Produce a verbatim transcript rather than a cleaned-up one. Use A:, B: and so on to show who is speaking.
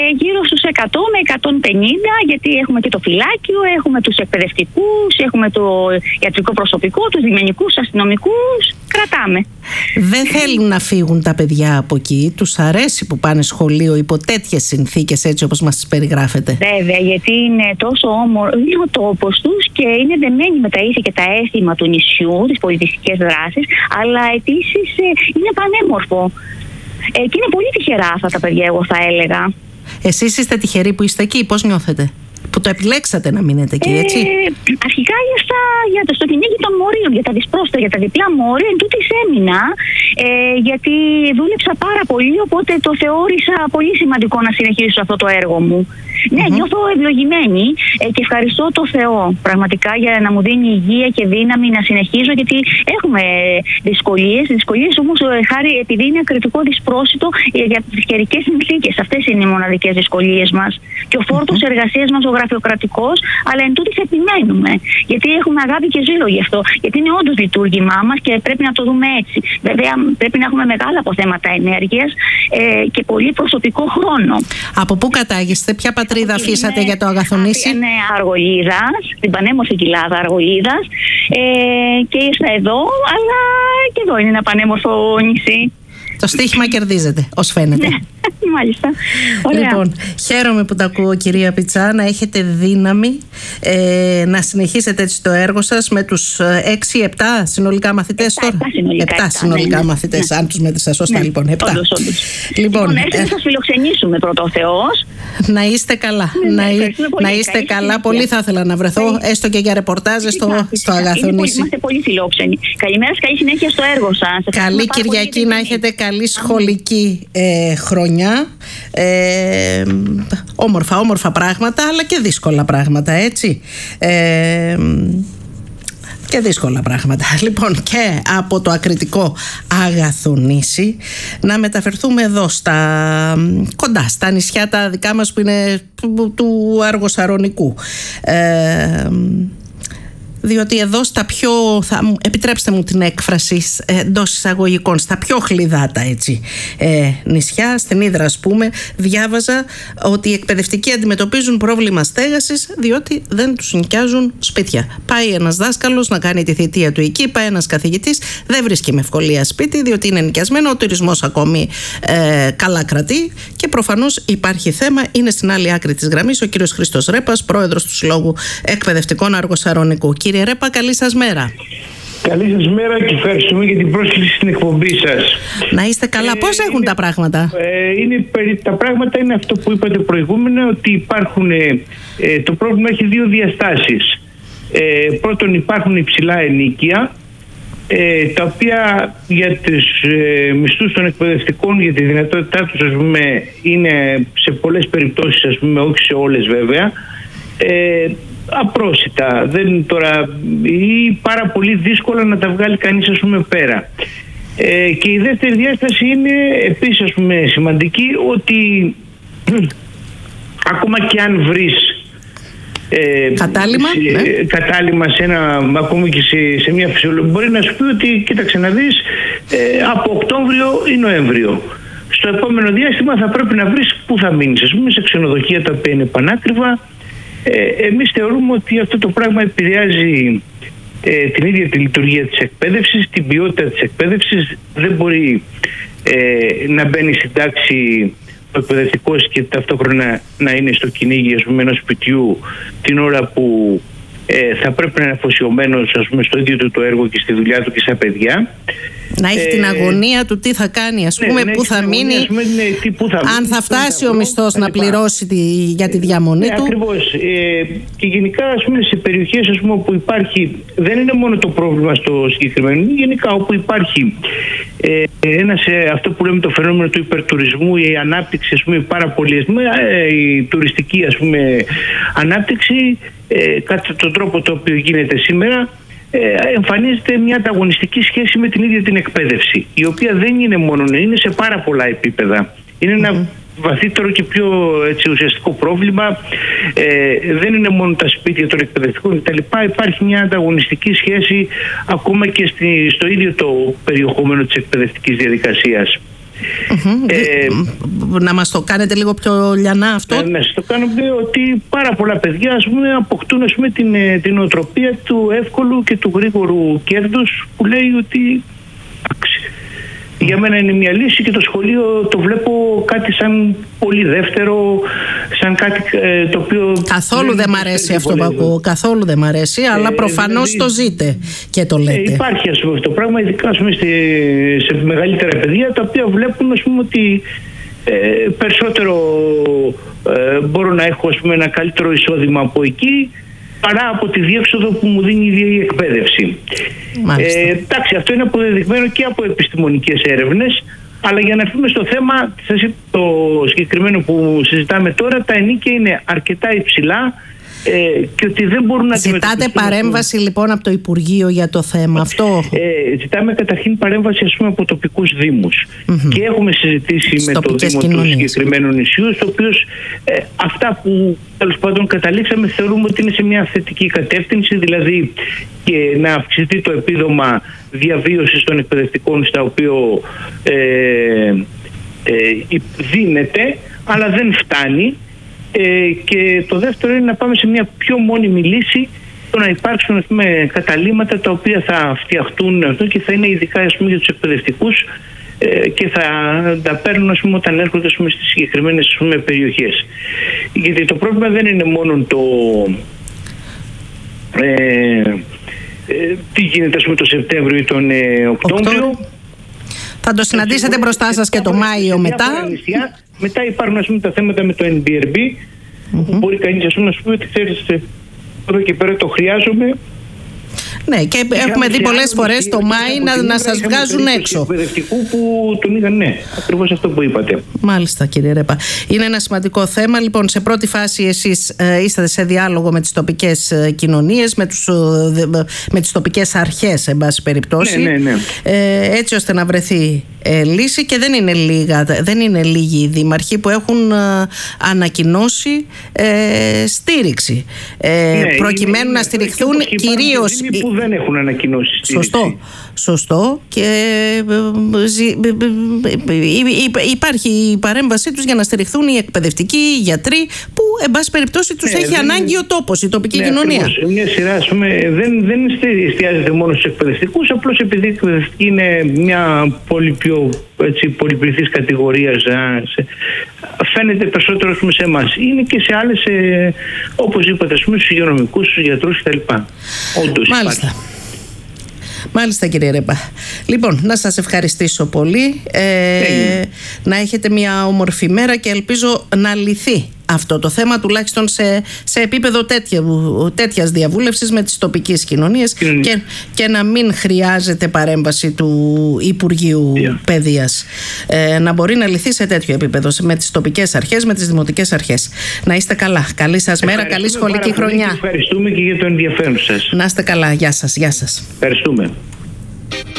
A: Γύρω στους εκατό με εκατόν πενήντα, γιατί έχουμε και το φυλάκιο, έχουμε τους εκπαιδευτικούς, έχουμε το ιατρικό προσωπικό, τους λιμενικούς, αστυνομικούς. Κρατάμε.
B: Δεν θέλουν να φύγουν τα παιδιά από εκεί. Τους αρέσει που πάνε σχολείο υπό τέτοιες συνθήκες, έτσι όπως μας τις περιγράφετε?
A: Βέβαια, γιατί είναι τόσο όμορφο, είναι ο τόπος τους και είναι δεμένοι με τα ήθη και τα αίσθημα του νησιού, τις πολιτιστικές δράσεις, αλλά επίσης είναι πανέμορφο. Ε, και είναι πολύ τυχερά αυτά τα παιδιά, εγώ θα έλεγα.
B: Εσείς είστε τυχεροί που είστε εκεί, πώς νιώθετε? Που το επιλέξατε να μείνετε εκεί, έτσι?
A: Ε, αρχικά για, στα, για το, στο κυνήγι των μορίων, για τα δυσπρόστα, για τα διπλά μόρια, εν τούτης έμεινα, ε, γιατί δούλεψα πάρα πολύ, οπότε το θεώρησα πολύ σημαντικό να συνεχίσω αυτό το έργο μου. Ναι, mm-hmm. νιώθω ευλογημένη ε, και ευχαριστώ το Θεό πραγματικά για να μου δίνει υγεία και δύναμη να συνεχίζω, γιατί έχουμε δυσκολίες. Δυσκολίες όμως, ε, χάρη επειδή είναι ακριτικό δυσπρόσιτο ε, για τις καιρικές συνθήκες. Αυτές είναι οι μοναδικές δυσκολίες μας. Και ο φόρτος mm-hmm. εργασίας μας ο γραφειοκρατικός, αλλά εν τούτης επιμένουμε. Γιατί έχουμε αγάπη και ζήλο γι' αυτό. Γιατί είναι όντως λειτουργήμά μας και πρέπει να το δούμε έτσι. Βέβαια, πρέπει να έχουμε μεγάλα αποθέματα ενέργειας ε, και πολύ προσωπικό χρόνο.
B: Από πού κατάγεστε, ποια πατρίδα αφήσατε
A: είναι,
B: για το Αγαθονήσι?
A: Είναι Αργολίδας, την πανέμορφη κοιλάδα Αργολίδας, ε, και ήρθα εδώ, αλλά και εδώ είναι ένα πανέμορφο νησί.
B: Το στοίχημα κερδίζετε, ως φαίνεται.
A: Ναι, μάλιστα. Ωραία.
B: Λοιπόν, χαίρομαι που τα ακούω, κυρία Πιτσά, να έχετε δύναμη ε, να συνεχίσετε έτσι το έργο σας με τους έξι επτά συνολικά μαθητές τώρα. επτά συνολικά ναι, μαθητές, ναι. Αν τους μέτρησα σωστά, ναι, λοιπόν. επτά.
A: Όντως, όντως.
B: Λοιπόν,
A: λοιπόν έρθετε να σας φιλοξενήσουμε πρώτα ο Θεός.
B: Να είστε καλά.
A: Ναι,
B: να,
A: ναι,
B: να είστε καλά. καλά. Πολύ θα ήθελα να βρεθώ, ναι. έστω και για ρεπορτάζ στο, στο Αγαθονήσι.
A: Είμαστε πολύ φιλόξενοι. Καλημέρα, καλή συνέχεια στο έργο σας.
B: Καλή Κυριακή, να έχετε καλή σχολική ε, χρονιά. Ε, όμορφα, όμορφα πράγματα, αλλά και δύσκολα πράγματα, έτσι. Ε, και δύσκολα πράγματα. Λοιπόν, και από το ακριτικό Αγαθονήσι να μεταφερθούμε εδώ στα κοντά, στα νησιά τα δικά μας που είναι του, του Αργοσαρονικού. Ε, διότι εδώ στα πιο, θα, επιτρέψτε μου την έκφραση εντός εισαγωγικών, στα πιο χλιδάτα έτσι, ε, νησιά, στην Ύδρα ας πούμε, διάβαζα ότι οι εκπαιδευτικοί αντιμετωπίζουν πρόβλημα στέγασης διότι δεν τους νοικιάζουν σπίτια. Πάει ένας δάσκαλος να κάνει τη θητεία του εκεί, πάει ένας καθηγητής, δεν βρίσκει με ευκολία σπίτι διότι είναι νοικιασμένο, ο τουρισμός ακόμη ε, καλά κρατεί και προφανώς υπάρχει θέμα. Είναι στην άλλη άκρη της γραμμής ο κύριος Χρήστος Ρέπας, πρόεδρος του Συλλόγου Εκπαιδευτικών Αργοσαρονικού. Κύριε Ρέπα, καλή σας μέρα.
C: Καλή σας μέρα και ευχαριστούμε για την πρόσκληση στην εκπομπή σας.
B: Να είστε καλά. Ε, Πώς έχουν είναι, τα πράγματα?
C: Ε, είναι, τα πράγματα είναι αυτό που είπατε προηγούμενα, ότι υπάρχουν, ε, το πρόβλημα έχει δύο διαστάσεις. Ε, πρώτον, υπάρχουν υψηλά ενοίκια, ε, τα οποία για τους ε, μισθούς των εκπαιδευτικών, για τη δυνατότητά τους, ας πούμε, είναι σε πολλές περιπτώσεις, ας πούμε, όχι σε όλες βέβαια, ε, απρόσιτα, δεν τώρα, ή πάρα πολύ δύσκολα να τα βγάλει κανείς, ας πούμε, πέρα. Ε, και η δεύτερη διάσταση είναι επίσης, ας πούμε, σημαντική, ότι ακόμα και αν βρεις ε,
B: κατάλημα,
C: σε,
B: ναι.
C: κατάλημα σε ένα, ακόμα και σε, σε μια φυσιολογία, μπορεί να σου πει ότι κοίταξε να δεις, ε, από Οκτώβριο ή Νοέμβριο. Στο επόμενο διάστημα θα πρέπει να βρεις πού θα μείνεις, ας πούμε, σε ξενοδοχεία τα οποία είναι πανάκριβα. Ε, εμείς θεωρούμε ότι αυτό το πράγμα επηρεάζει ε, την ίδια τη λειτουργία της εκπαίδευσης, την ποιότητα της εκπαίδευσης. Δεν μπορεί ε, να μπαίνει στην τάξη ο εκπαιδευτικός και ταυτόχρονα να είναι στο κυνήγι, ας πούμε, ενός σπιτιού την ώρα που ε, θα πρέπει να είναι αφοσιωμένος, ας πούμε, στο ίδιο του το έργο και στη δουλειά του και στα παιδιά.
B: Να έχει ε, την αγωνία του τι θα κάνει, ας πούμε, ναι, πού θα μείνει, αγωνία, πούμε, ναι, τι, πού θα αν μείνει, θα φτάσει ο μισθός να πληρώσει τη, για τη διαμονή
C: ναι,
B: του.
C: Ακριβώς. Ε, και γενικά, ας πούμε, σε περιοχές, ας πούμε, όπου υπάρχει, δεν είναι μόνο το πρόβλημα στο συγκεκριμένο, γενικά όπου υπάρχει ε, ένας, ε, αυτό που λέμε το φαινόμενο του υπερτουρισμού, η ανάπτυξη, ας πούμε, πάρα πολύ, ε, η τουριστική, ας πούμε, ανάπτυξη, ε, κατά τον τρόπο το οποίο γίνεται σήμερα, εμφανίζεται μια ανταγωνιστική σχέση με την ίδια την εκπαίδευση, η οποία δεν είναι μόνο, είναι σε πάρα πολλά επίπεδα. Είναι ένα βαθύτερο και πιο, έτσι, ουσιαστικό πρόβλημα. Ε, δεν είναι μόνο τα σπίτια των εκπαιδευτικών κτλ. Υπάρχει μια ανταγωνιστική σχέση ακόμα και στη, στο ίδιο το περιεχόμενο της εκπαιδευτικής διαδικασίας.
B: Mm-hmm. Ε, να μας το κάνετε λίγο πιο λιανά αυτό.
C: Να, να σας το κάνω ότι πάρα πολλά παιδιά, ας πούμε, αποκτούν, ας πούμε, την, την οτροπία του εύκολου και του γρήγορου κέρδους, που λέει ότι για μένα είναι μια λύση και το σχολείο το βλέπω κάτι σαν πολύ δεύτερο, σαν κάτι ε, το οποίο...
B: Καθόλου δεν μ' αρέσει αυτό που ακούω, καθόλου δεν μ' αρέσει, αλλά ε, προφανώς δηλαδή, το ζείτε και το λέτε.
C: Ε, υπάρχει, ας πούμε, αυτό το πράγμα, ειδικά, ας πούμε, σε, σε μεγαλύτερα παιδιά, τα οποία βλέπουν, ας πούμε, ότι ε, περισσότερο ε, μπορώ να έχω, ας πούμε, ένα καλύτερο εισόδημα από εκεί, παρά από τη διέξοδο που μου δίνει η ίδια η εκπαίδευση. Ε, εντάξει, αυτό είναι αποδεδειγμένο και από επιστημονικές έρευνες, αλλά για να έρθουμε στο θέμα, το συγκεκριμένο που συζητάμε τώρα, τα ενίκια είναι αρκετά υψηλά ε, και ότι δεν μπορούν να αντιμετωπιστούν.
B: Ζητάτε παρέμβαση λοιπόν από το Υπουργείο για το θέμα αυτό?
C: Ε, ζητάμε καταρχήν παρέμβαση, ας πούμε, από τοπικούς δήμους. Mm-hmm. Και έχουμε συζητήσει Στις με το Δήμο του συγκεκριμένου νησιού, στο οποίο ε, αυτά που τέλος πάντων καταλήξαμε θεωρούμε ότι είναι σε μια θετική κατεύθυνση, δηλαδή και να αυξηθεί το επίδομα διαβίωσης των εκπαιδευτικών, στα οποίο ε, ε, δίνεται, αλλά δεν φτάνει. Ε, και το δεύτερο είναι να πάμε σε μια πιο μόνιμη λύση, το να υπάρξουν, ας πούμε, καταλύματα τα οποία θα φτιαχτούν αυτό και θα είναι ειδικά, ας πούμε, για τους εκπαιδευτικούς ε, και θα τα παίρνουν, ας πούμε, όταν έρχονται, ας πούμε, στις συγκεκριμένες, ας πούμε, περιοχές. Γιατί το πρόβλημα δεν είναι μόνο το ε, ε, τι γίνεται, ας πούμε, το Σεπτέμβριο ή τον ε, Οκτώβριο.
B: Θα το συναντήσετε μπροστά σας και το Μάιο μετά.
C: Νησιά. Μετά υπάρχουν, ας πούμε, τα θέματα με το εν μπι αρ μπι, mm-hmm. που μπορεί κανείς, ας πούμε, να σου πει ότι ξέρεις, εδώ και πέρα το χρειάζομαι.
B: Ναι, και έχουμε δει πολλές φορές το Μάη να, να σας βγάζουν έξω.
C: Εκπαιδευτικού που τον είδαν, ναι, ακριβώς αυτό που είπατε.
B: Μάλιστα, κύριε Ρέπα. Είναι ένα σημαντικό θέμα. Λοιπόν, σε πρώτη φάση εσείς ε, είσατε σε διάλογο με τις τοπικές ε, κοινωνίες, με, τους, ε, με τις τοπικές αρχές, εν πάση περιπτώσει.
C: Ναι, ναι, ναι.
B: Ε, έτσι ώστε να βρεθεί ε, λύση, και δεν είναι, λίγα, δεν είναι λίγοι οι δήμαρχοι που έχουν ε, ανακοινώσει ε, στήριξη. Ε, ναι, προκειμένου είναι, να στηριχθούν κυρίως.
C: Που δεν έχουν ανακοινώσει στήριξη.
B: Σωστό. Σωστό. Και υπάρχει η παρέμβασή τους για να στηριχθούν οι εκπαιδευτικοί, οι γιατροί, που εν πάση περιπτώσει τους ναι, έχει ανάγκη ο τόπος, η τοπική ναι, κοινωνία.
C: Ακριβώς. Μια σειρά, ας πούμε, δεν, δεν εστιάζεται μόνο στους εκπαιδευτικούς, απλώς επειδή η εκπαιδευτική είναι μια πολύ πιο έτσι, πολυπληθής κατηγορίας, φαίνεται περισσότερο, ας πούμε, σε εμάς. Είναι και σε άλλες, ε, όπως είπατε, ας πούμε, στους υγειονομικούς, στους γιατρούς κτλ. Όντως
B: Μάλιστα.
C: υπάρχει.
B: Μάλιστα, κύριε Ρέπα. Λοιπόν, να σας ευχαριστήσω πολύ. Ε, να έχετε μια όμορφη μέρα και ελπίζω να λυθεί αυτό το θέμα, τουλάχιστον σε, σε επίπεδο τέτοια, τέτοιας διαβούλευσης με τις τοπικές κοινωνίες mm. και, και να μην χρειάζεται παρέμβαση του Υπουργείου yeah. Παιδείας. Ε, να μπορεί να λυθεί σε τέτοιο επίπεδο με τις τοπικές αρχές, με τις δημοτικές αρχές. Να είστε καλά. Καλή σας μέρα, καλή σχολική χρονιά.
C: Ευχαριστούμε και για το ενδιαφέρον σας.
B: Να είστε καλά. Γεια σας. Γεια σας.
C: Ευχαριστούμε.